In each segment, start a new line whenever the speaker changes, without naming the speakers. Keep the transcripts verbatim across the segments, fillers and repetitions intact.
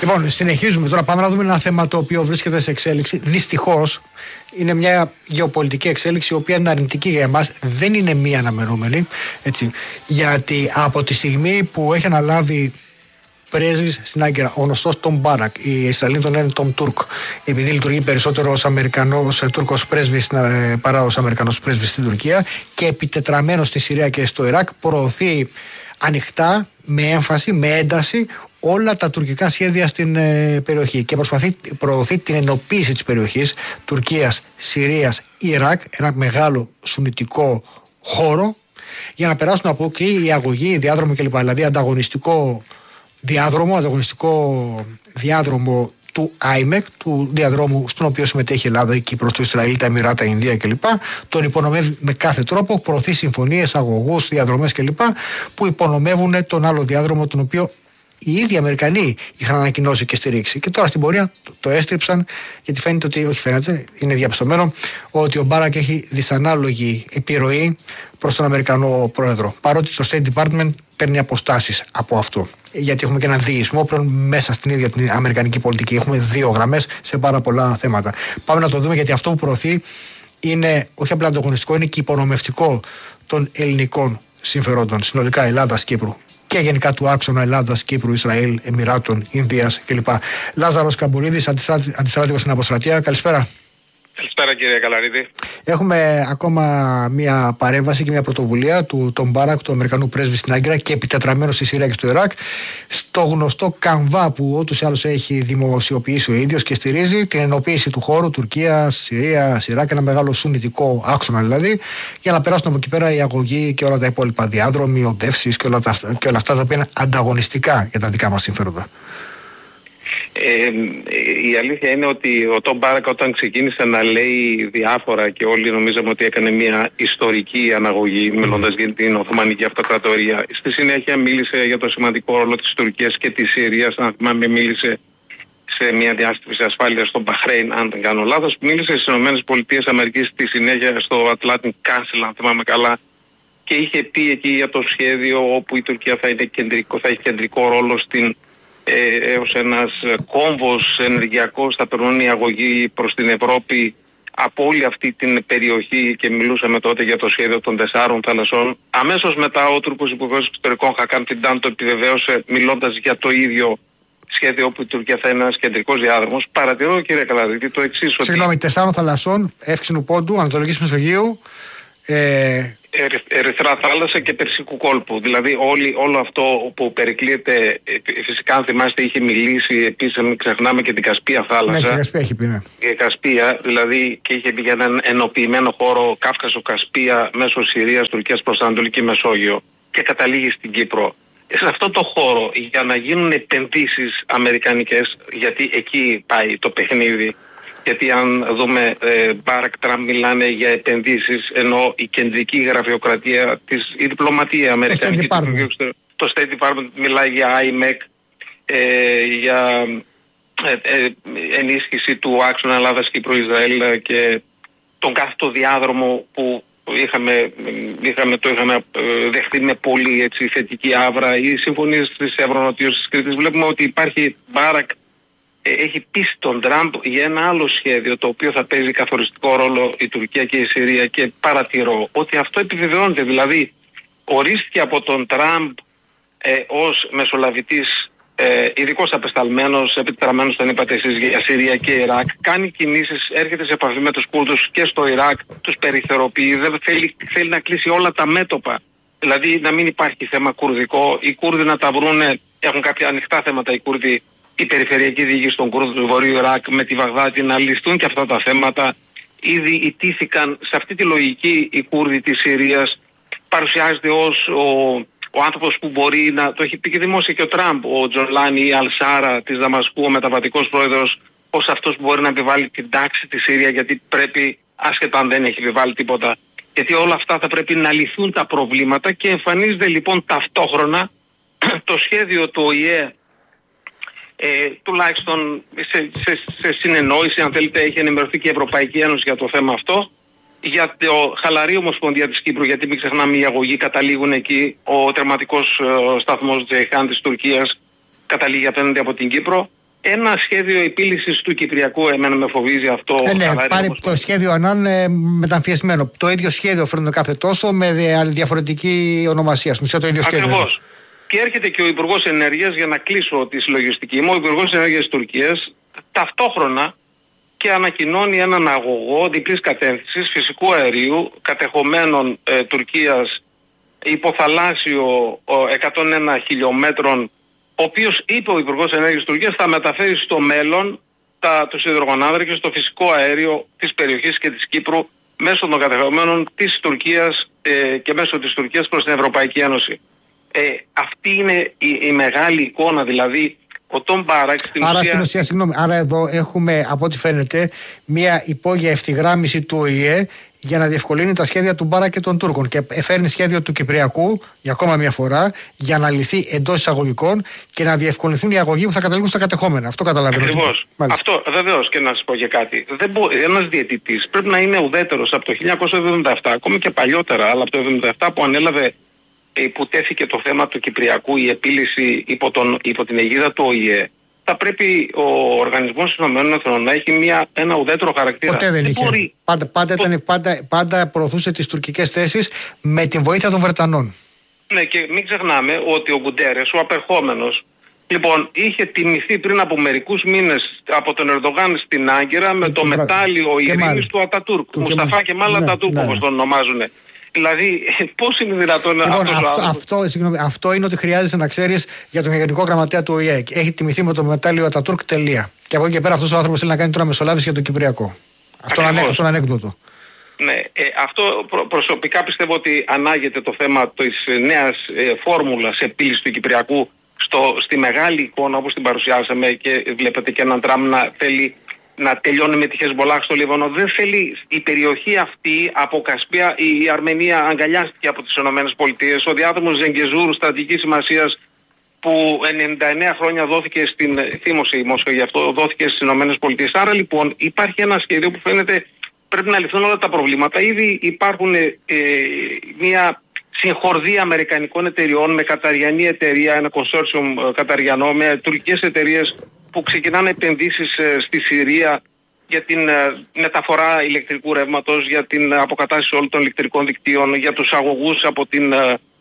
Λοιπόν, συνεχίζουμε τώρα. Πάμε να δούμε ένα θέμα το οποίο βρίσκεται σε εξέλιξη. Δυστυχώς είναι μια γεωπολιτική εξέλιξη η οποία είναι αρνητική για εμάς. Δεν είναι μία αναμενόμενη. Έτσι, γιατί από τη στιγμή που έχει αναλάβει πρέσβης στην Άγκυρα, ο γνωστός Τον Μπάρακ, οι Ισραηλοί τον λένε Τον Τούρκ, επειδή λειτουργεί περισσότερο ως Αμερικανός Τούρκος πρέσβης παρά ως Αμερικανός πρέσβης στην Τουρκία, και επιτετραμένος στη Συρία και στο Ιράκ, προωθεί ανοιχτά, με έμφαση, με ένταση όλα τα τουρκικά σχέδια στην ε, περιοχή και προσπαθεί, προωθεί την ενοποίηση της περιοχής Τουρκίας, Συρίας, Ιράκ, ένα μεγάλο σουνιτικό χώρο, για να περάσουν από εκεί η αγωγή, η διάδρομο κλπ. Δηλαδή ανταγωνιστικό διάδρομο, ανταγωνιστικό διάδρομο του άιμεκ, του διαδρόμου στον οποίο συμμετέχει η Ελλάδα, η Κύπρος, το Ισραήλ, τα Εμιράτα, η Ινδία κλπ. Τον υπονομεύει με κάθε τρόπο, προωθεί συμφωνίες, αγωγούς, διαδρομές κλπ. Που υπονομεύουν τον άλλο διάδρομο, τον οποίο οι ίδιοι Αμερικανοί είχαν ανακοινώσει και στηρίξει. Και τώρα στην πορεία το, το έστριψαν, γιατί φαίνεται ότι, όχι φαίνεται, είναι διαπιστωμένο, ότι ο Μπάρακ έχει δυσανάλογη επιρροή προς τον Αμερικανό πρόεδρο. Παρότι το State Department παίρνει αποστάσεις από αυτό. Γιατί έχουμε και ένα διεισμό πλέον μέσα στην ίδια την αμερικανική πολιτική. Έχουμε δύο γραμμές σε πάρα πολλά θέματα. Πάμε να το δούμε, γιατί αυτό που προωθεί είναι όχι απλά ανταγωνιστικό, είναι και υπονομευτικό των ελληνικών συμφερόντων. Συνολικά Ελλάδας-Κύπρου και γενικά του άξονα Ελλάδας, Κύπρου, Ισραήλ, Εμιράτων, Ινδίας κλπ. Λάζαρος Καμπουρίδης, αντιστράτηγος στην Αποστρατεία. Καλησπέρα.
Καλησπέρα κύριε Καλαρίδη.
Έχουμε ακόμα μια παρέμβαση και μια πρωτοβουλία του Τον Μπάρακ, του Αμερικανού πρέσβη στην Άγκυρα και επιτετραμένου στη Συρία και στο Ιράκ, στο γνωστό Καμβά που ούτως ή άλλως έχει δημοσιοποιήσει ο ίδιος και στηρίζει την ενοποίηση του χώρου Τουρκία, Συρία, Ιράκ, ένα μεγάλο σουνιτικό άξονα δηλαδή, για να περάσουν από εκεί πέρα η αγωγή και όλα τα υπόλοιπα διάδρομοι, οδεύσεις και όλα, τα, και όλα αυτά τα οποία είναι ανταγωνιστικά για τα δικά μας συμφέροντα.
Ε, η αλήθεια είναι ότι ο Τον Μπάρακ, όταν ξεκίνησε να λέει διάφορα και όλοι νομίζαμε ότι έκανε μια ιστορική αναγωγή, mm. μιλώντας για την Οθωμανική Αυτοκρατορία, στη συνέχεια μίλησε για το σημαντικό ρόλο της Τουρκίας και της Συρίας. Αν θυμάμαι, μίλησε σε μια διάσκεψη ασφάλειας στο Μπαχρέιν, αν δεν κάνω λάθος. Μίλησε στις ΗΠΑ στη συνέχεια στο Atlantic Council, αν θυμάμαι καλά, και είχε πει εκεί για το σχέδιο όπου η Τουρκία θα, είναι κεντρικό, θα έχει κεντρικό ρόλο στην Ε, έως ένας κόμβος ενεργειακός θα περνούν η αγωγή προς την Ευρώπη από όλη αυτή την περιοχή, και μιλούσαμε τότε για το σχέδιο των τεσσάρων θαλασσών. Αμέσως μετά ο Τούρκος Υπουργός Εξωτερικών Χακάν Φιντάν το επιβεβαίωσε, μιλώντας για το ίδιο σχέδιο όπου η Τουρκία θα είναι ένας κεντρικός διάδρομος. Παρατηρώ κύριε Καλαδίτη το εξής.
Συγγνώμη, ότι... τεσσάρων θαλασσών, Εύξηνου Πόντου, Ανατολικής Μεσογείου, ε...
Ερυθρά θάλασσα και Περσικού κόλπου. Δηλαδή όλη, όλο αυτό που περικλείεται, φυσικά αν θυμάστε είχε μιλήσει επίσης, μην ξεχνάμε, και την Κασπία θάλασσα.
Ναι, η Κασπία έχει πει, ναι.
Η Κασπία, δηλαδή, και είχε πει για έναν ενοποιημένο χώρο Κάφκασο Κασπία μέσω Συρίας, Τουρκίας προς Ανατολική Μεσόγειο, και καταλήγει στην Κύπρο. Σε αυτό το χώρο, για να γίνουν επενδύσεις αμερικανικές, γιατί εκεί πάει το παιχνίδι. Γιατί αν δούμε, ε, Μπάρακ, Τραμπ μιλάνε για επενδύσεις, ενώ η κεντρική γραφειοκρατία της, η διπλωματία αμερικανική, το State Department, το State Department μιλάει για άιμεκ, ε, για ε, ε, ενίσχυση του άξονα Ελλάδας, Κύπρου, Ισραήλ και τον κάθε το διάδρομο που είχαμε, είχαμε, το είχαμε δεχτεί με πολύ έτσι, θετική άβρα. Οι συμφωνίες της Ευρωνοτίωσης της Κρήτης, βλέπουμε ότι υπάρχει Μπάρακ, έχει πείσει τον Τραμπ για ένα άλλο σχέδιο, το οποίο θα παίζει καθοριστικό ρόλο η Τουρκία και η Συρία, και παρατηρώ ότι αυτό επιβεβαιώνεται. Δηλαδή ορίστηκε από τον Τραμπ ε, ως μεσολαβητής, ε, ειδικός απεσταλμένος, επιτετραμένος, τον είπατε εσείς, για Συρία και Ιράκ, κάνει κινήσεις, έρχεται σε επαφή με τους Κούρδους και στο Ιράκ, τους περιθωριοποιεί, δεν θέλει, θέλει να κλείσει όλα τα μέτωπα. Δηλαδή να μην υπάρχει θέμα κουρδικό, οι Κούρδοι να τα βρούνε, έχουν κάποια ανοιχτά θέματα οι Κούρδοι, η περιφερειακή διοίκηση των Κούρδων του Βορείου Ιράκ με τη Βαγδάτη, να ληστούν και αυτά τα θέματα. Ήδη ιτήθηκαν σε αυτή τη λογική οι Κούρδοι της Συρίας. Παρουσιάζεται ως ο, ο άνθρωπος που μπορεί να, το έχει πει και δημόσια και ο Τραμπ, ο Τζολάνι ή Αλσάρα της Δαμασκού, ο μεταβατικός πρόεδρος, ως αυτός που μπορεί να επιβάλλει την τάξη στη Συρία, γιατί πρέπει, άσχετα αν δεν έχει επιβάλλει τίποτα, γιατί όλα αυτά θα πρέπει να λυθούν τα προβλήματα. Και εμφανίζεται λοιπόν ταυτόχρονα το σχέδιο του Ο Η Ε, Ε, τουλάχιστον σε, σε, σε συνεννόηση, αν θέλετε, έχει ενημερωθεί και η Ευρωπαϊκή Ένωση για το θέμα αυτό, για το χαλαρή Ομοσπονδία της Κύπρου, γιατί μην ξεχνάμε οι αγωγοί καταλήγουν εκεί, ο τερματικός ε, σταθμός Τζεϊχάν της Τουρκίας καταλήγει απέναντι από την Κύπρο, ένα σχέδιο επίλυσης του Κυπριακού, εμένα με φοβίζει αυτό.
Ε, ναι, πάρει όπως... το σχέδιο Ανάν ε, μεταμφιεσμένο. Το ίδιο σχέδιο φέρνουν κάθε τόσο με διαφορετική ονομασία. Στην ουσία το ίδιο σχέδιο.
Ακριβώς. Και έρχεται και ο Υπουργός Ενέργειας, για να κλείσω τη συλλογιστική μου, ο Υπουργός Ενέργειας της Τουρκίας, ταυτόχρονα και ανακοινώνει έναν αγωγό διπλής κατεύθυνσης φυσικού αερίου κατεχομένων ε, Τουρκίας υποθαλάσσιο εκατόν ένα χιλιόμετρων, ο οποίος, είπε ο Υπουργός Ενέργειας της Τουρκίας, θα μεταφέρει στο μέλλον τα, τους υδρογονάνθρακες στο φυσικό αέριο της περιοχής και της Κύπρου μέσω των κατεχομένων της Τουρκίας ε, και μέσω της Τουρκίας προς την Ευρωπαϊκή Ένωση. Ε, αυτή είναι η, η μεγάλη εικόνα, δηλαδή ο Τον Μπάρακ στην
άρα,
ουσία...
στην ουσία, συγγνώμη, άρα εδώ έχουμε, από ό,τι φαίνεται, μια υπόγεια ευθυγράμμιση του Ο Η Ε για να διευκολύνει τα σχέδια του Μπάρακ και των Τούρκων. Και φέρνει σχέδιο του Κυπριακού για ακόμα μια φορά για να λυθεί εντός εισαγωγικών και να διευκολυνθούν οι αγωγοί που θα καταλήγουν στα κατεχόμενα. Αυτό καταλαβαίνω.
Ακριβώς. Αυτό βεβαίως, και να σας πω και κάτι. Δεν μπο... Ένας διαιτητής πρέπει να είναι ουδέτερος από το χίλια εννιακόσια εβδομήντα επτά, ακόμη και παλιότερα, αλλά από το χίλια εννιακόσια εβδομήντα επτά που ανέλαβε, που τέθηκε το θέμα του Κυπριακού, η επίλυση υπό, τον, υπό την αιγίδα του Ο Η Ε, θα πρέπει ο Οργανισμός των Ηνωμένων Εθνών να έχει μια, ένα ουδέτερο χαρακτήρα.
Ποτέ δεν, δεν είχε. Μπορεί... Πάντα, πάντα, Πο... ήταν, πάντα, πάντα προωθούσε τις τουρκικές θέσεις με την βοήθεια των Βρετανών.
Ναι, και μην ξεχνάμε ότι ο Γκουντέρες, ο απερχόμενος, λοιπόν, είχε τιμηθεί πριν από μερικούς μήνες από τον Ερντογάν στην Άγκυρα με το μετάλλιο ειρήνης του Ατατούρκ. Μουσταφά Κεμάλ Ατατούρκ, όπως τον ονομάζουν. Δηλαδή, πώς είναι δυνατόν να
λοιπόν, αυτό, αυτό, συγγνώμη, αυτό είναι ότι χρειάζεσαι να ξέρεις για τον Γενικό Γραμματέα του Ο Η Ε. Έχει τιμηθεί με το μετάλλιο Ατατούρκ, τελεία. Και από εκεί και πέρα αυτός ο άνθρωπος θέλει να κάνει τώρα μεσολάβηση για το Κυπριακό. Αυτό είναι ανέκδοτο.
Ναι, ε, αυτό προ, προσωπικά πιστεύω ότι ανάγεται το θέμα της νέας ε, φόρμουλας επίλυσης του Κυπριακού στο, στη μεγάλη εικόνα όπως την παρουσιάσαμε, και βλέπετε και έναν Τραμπ να θέλει να τελειώνει με τη Χεσμολάχ στο Λίβανο. Δεν θέλει η περιοχή αυτή από Κασπία. Η Αρμενία αγκαλιάστηκε από τις ΗΠΑ. Ο διάδρομος Ζενγκεζούρ στρατηγικής σημασίας που ενενήντα εννέα χρόνια δόθηκε στην θύμωση η Μόσχα, γι' αυτό δόθηκε στις ΗΠΑ. Άρα λοιπόν υπάρχει ένα σχέδιο που φαίνεται πρέπει να λυθούν όλα τα προβλήματα. Ήδη υπάρχουν ε, μια συγχορδία αμερικανικών εταιριών με καταριανή εταιρεία, ένα consortium καταριανό, με τουρκικές εταιρείες που ξεκινάνε επενδύσεις ε, στη Συρία για την ε, μεταφορά ηλεκτρικού ρεύματος, για την αποκατάσταση όλων των ηλεκτρικών δικτύων, για τους αγωγούς από την,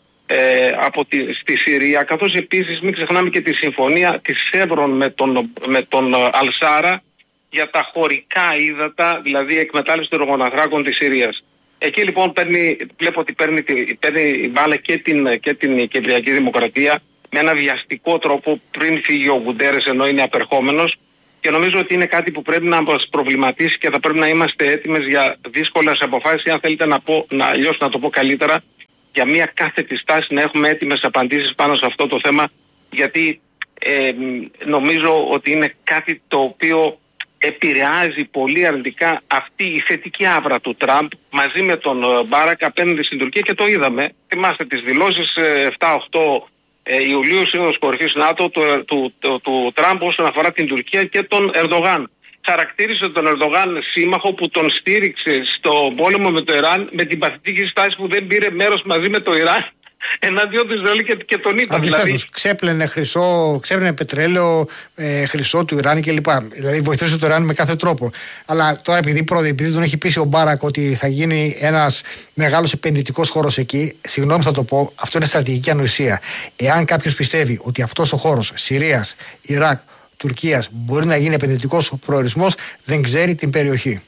ε, από τη, στη Συρία, καθώς επίσης μην ξεχνάμε και τη συμφωνία της Σεύρων με τον, με τον Αλσάρα για τα χωρικά ύδατα, δηλαδή εκμετάλλευση των εργοναθράκων της Συρίας. Εκεί λοιπόν παίρνει, βλέπω ότι παίρνει, παίρνει μπάλα και την, και την Κυπριακή Δημοκρατία με ένα βιαστικό τρόπο πριν φύγει ο Γκουντέρες, ενώ είναι απερχόμενος, και νομίζω ότι είναι κάτι που πρέπει να μας προβληματίσει και θα πρέπει να είμαστε έτοιμες για δύσκολες αποφάσεις, ή αν θέλετε να, πω, να, αλλιώς να το πω καλύτερα, για μια κάθετη στάση να έχουμε έτοιμες απαντήσεις πάνω σε αυτό το θέμα, γιατί ε, νομίζω ότι είναι κάτι το οποίο επηρεάζει πολύ αρνητικά αυτή η θετική άβρα του Τραμπ μαζί με τον Μπάρακ απέναντι στην Τουρκία, και το είδαμε. Θυμάστε τις δηλώσεις επτά οκτώ Ιουλίου, Σύνοδος Κορυφής ΝΑΤΟ του, του, του, του Τραμπ όσον αφορά την Τουρκία και τον Ερντογάν. Χαρακτήρισε τον Ερντογάν σύμμαχο που τον στήριξε στο πόλεμο με το Ιράν, με την παθητική στάση που δεν πήρε μέρος μαζί με το Ιράν εναντίον του Ισραήλ και, και τον είπα.
Δηλαδή, ξέπλαινε χρυσό, ξέπλαινε πετρέλαιο, ε, χρυσό του Ιράν κλπ. Δηλαδή βοηθούσε το Ιράν με κάθε τρόπο. Αλλά τώρα επειδή, επειδή τον έχει πείσει ο Μπάρακ ότι θα γίνει ένας μεγάλος επενδυτικός χώρος εκεί, συγγνώμη θα το πω, αυτό είναι στρατηγική ανοησία. Εάν κάποιος πιστεύει ότι αυτός ο χώρος Συρίας, Ιράκ, Τουρκίας μπορεί να γίνει επενδυτικός προορισμός, δεν ξέρει την περιοχή.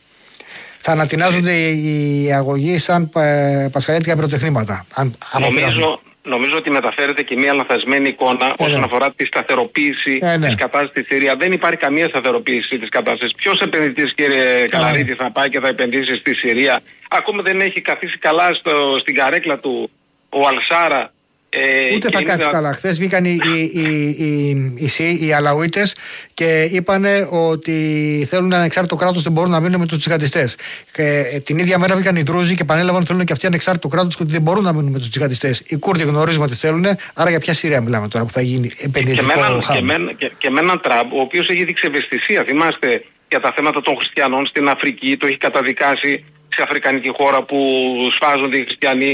Θα ανατινάζονται οι αγωγοί σαν ε, πασχαλιάτικα πυροτεχνήματα. Αν,
νομίζω, νομίζω ότι μεταφέρεται και μια λανθασμένη εικόνα ε, όσον ναι. αφορά τη σταθεροποίηση ε, ναι. της κατάστασης στη Συρία. Δεν υπάρχει καμία σταθεροποίηση της κατάστασης. Ποιος επενδυτής, κύριε Καλαρίτη, θα πάει και θα επενδύσει στη Συρία? Ακόμα δεν έχει καθίσει καλά στο, στην καρέκλα του ο Αλσάρα.
Ε, Ούτε θα κάτσει καλά. Χθες βγήκαν οι, οι, οι, οι, οι, οι Αλαουίτες και είπαν ότι θέλουν ένα ανεξάρτητο κράτος, δεν μπορούν να μείνουν με τους τζιχαντιστές. Και την ίδια μέρα βγήκαν οι Δρούζοι και επανέλαβαν ότι θέλουν και αυτοί ανεξάρτητο κράτος και ότι δεν μπορούν να μείνουν με τους τζιχαντιστές. Οι Κούρδοι γνωρίζουμε ότι θέλουν, άρα για ποια Συρία μιλάμε τώρα που θα γίνει επενδυτικό χάμπ?
Και με έναν Τραμπ, ο οποίος έχει δείξει ευαισθησία, θυμάστε, για τα θέματα των χριστιανών στην Αφρική, το έχει καταδικάσει σε αφρικανική χώρα που σφάζονται οι χριστιανοί.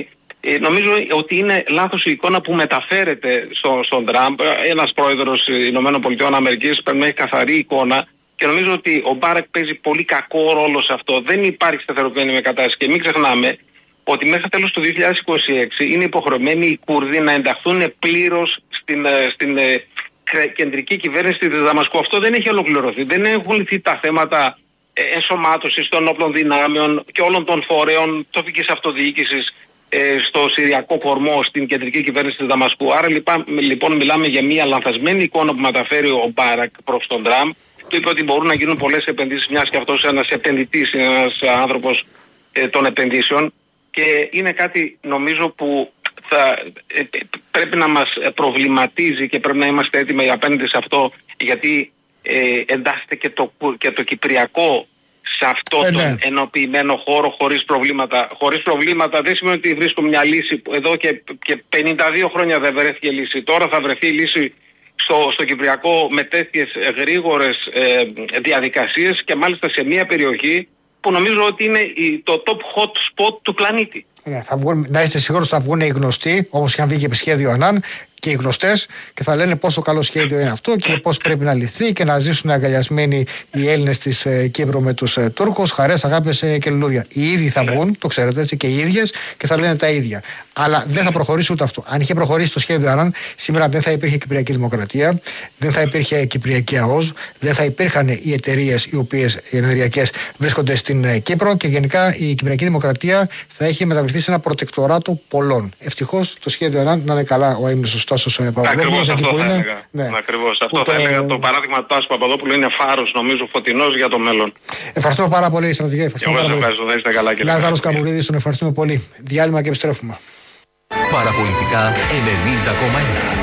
Ε, νομίζω ότι είναι λάθος η εικόνα που μεταφέρεται στο, στον Τραμπ. Ένας πρόεδρος Ηνωμένων Πολιτειών Αμερικής πρέπει να έχει καθαρή εικόνα και νομίζω ότι ο Μπάρακ παίζει πολύ κακό ρόλο σε αυτό. Δεν υπάρχει σταθεροποιημένη κατάσταση και μην ξεχνάμε ότι μέχρι τέλος του δύο χιλιάδες είκοσι έξι είναι υποχρεωμένοι οι Κούρδοι να ενταχθούν πλήρως στην, στην κεντρική κυβέρνηση της Δαμασκού. Αυτό δεν έχει ολοκληρωθεί. Δεν έχουν λυθεί τα θέματα ενσωμάτωσης των όπλων δυνάμεων και όλων των φορέων τοπικής αυτοδιοίκησης στο Συριακό κορμό, στην κεντρική κυβέρνηση της Δαμασκού. Άρα λοιπόν μιλάμε για μια λανθασμένη εικόνα που μεταφέρει ο Μπάρακ προς τον Τραμπ. Του είπε ότι μπορούν να γίνουν πολλές επενδύσεις, μιας και αυτός ένας επενδυτής, είναι ένας άνθρωπος ε, των επενδύσεων. Και είναι κάτι νομίζω που θα, ε, πρέπει να μας προβληματίζει και πρέπει να είμαστε έτοιμοι απέναντι σε αυτό, γιατί ε, εντάσσεται και το, και το Κυπριακό σε αυτό ε, τον ναι. ενοποιημένο χώρο χωρίς προβλήματα. Χωρίς προβλήματα δεν σημαίνει ότι βρίσκω μια λύση που εδώ και, και πενήντα δύο χρόνια δεν βρέθηκε λύση. Τώρα θα βρεθεί λύση στο, στο Κυπριακό με τέτοιες γρήγορες ε, διαδικασίες και μάλιστα σε μια περιοχή που νομίζω ότι είναι η, το top hot spot του πλανήτη.
Ναι, θα βγουν, να είστε σίγουροι θα βγουν οι γνωστοί, όπως είχαν βγει και επί σχέδιο Ανάν, και οι γνωστές, και θα λένε πόσο καλό σχέδιο είναι αυτό και πώς πρέπει να λυθεί και να ζήσουν αγκαλιασμένοι οι Έλληνες της ε, Κύπρου με τους ε, Τούρκους, χαρές, αγάπες ε, και λουλούδια. Οι ίδιοι θα βγουν, το ξέρετε έτσι, και οι ίδιες και θα λένε τα ίδια. Αλλά δεν θα προχωρήσει ούτε αυτό. Αν είχε προχωρήσει το σχέδιο Ανάν, σήμερα δεν θα υπήρχε Κυπριακή Δημοκρατία, δεν θα υπήρχε Κυπριακή ΑΟΣ, δεν θα υπήρχαν οι εταιρείες οι οποίες οι ενεργειακές βρίσκονται στην ε, Κύπρο και γενικά η Κυπριακή Δημοκρατία θα έχει μεταβληθεί σε ένα προτεκτοράτο πολλών. Ευτυχώς το σχέδιο Ανάν να είναι καλά ο ύμνος Τάσος Παπαδόπουλος.
Ακριβώς αυτό θα έλεγα. Ναι. Ακριβώς αυτό θα έλεγα. Το παράδειγμα του Τάσου Παπαδόπουλου είναι φάρος, νομίζω, φωτεινός για το μέλλον.
Ευχαριστούμε πάρα πολύ, στρατηγέ.
Ευχαριστούμε πάρα πολύ. Να είστε καλά, κύριε
Λάζαρος Καμπουρίδης, τον ευχαριστούμε πολύ. Διάλειμμα και επιστρέφουμε.
Παραπολιτικά ενενήντα κόμμα ένα.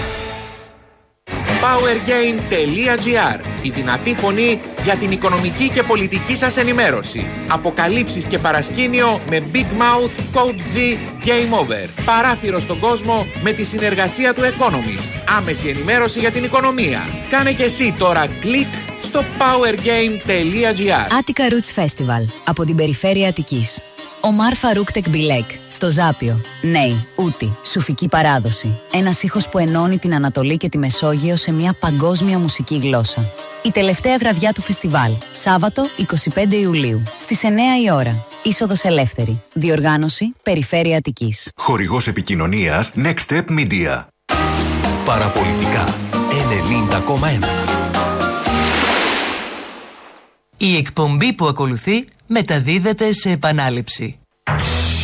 powergain τελεία gr. Η δυνατή φωνή για την οικονομική και πολιτική σας ενημέρωση. Αποκαλύψεις και παρασκήνιο με Big Mouth, Code G, Game Over. Παράθυρο στον κόσμο με τη συνεργασία του Economist. Άμεση ενημέρωση για την οικονομία. Κάνε και εσύ τώρα κλικ στο powergain τελεία gr.
Attica Roots Festival από την περιφέρεια Αττικής. Ο Μαρ Φαρούκ Τεκμπιλέκ, στο Ζάπιο. Νέοι, Ούτη, σουφική παράδοση. Ένας ήχος που ενώνει την Ανατολή και τη Μεσόγειο σε μια παγκόσμια μουσική γλώσσα. Η τελευταία βραδιά του φεστιβάλ, Σάββατο εικοστή πέμπτη Ιουλίου, στις εννιά η ώρα. Είσοδος ελεύθερη. Διοργάνωση, Περιφέρεια Αττικής.
Χορηγός επικοινωνίας Next Step Media. Παραπολιτικά ενενήντα κόμμα ένα.
Η εκπομπή που ακολουθεί μεταδίδεται σε επανάληψη.